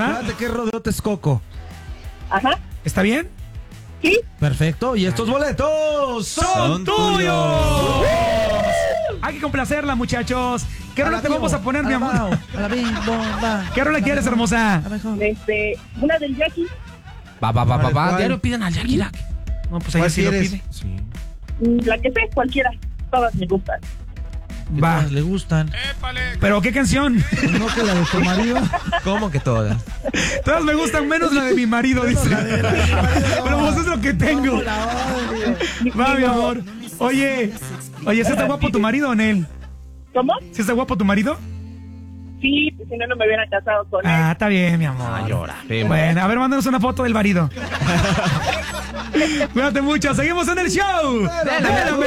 ¿verdad? ¿De qué rodeo Texcoco? Ajá. ¿Está bien? Sí. Perfecto. Y estos boletos ¡Son tuyos! Hay que complacerla, muchachos. ¿Qué rola te vamos a poner, mi amor? ¿Qué rola quieres, hermosa? Una del Jackie. Va. Diario piden al Jackie. No, pues ella sí lo pide. Sí. La que sea, cualquiera. Todas me gustan. Va. Le gustan. ¿Pero qué canción? ¿No que la de tu marido? ¿Cómo que todas? Todas me gustan, menos la de mi marido, dice. Pero pues es lo que tengo. Va, mi amor. Oye, ¿sí está guapo tu marido o en él? ¿Cómo? ¿Sí está guapo tu marido? Sí, pues si no, no me hubieran casado con él. Ah, está bien, mi amor. Llora. Bueno, a ver, mándanos una foto del marido. Cuídate mucho, seguimos en el show.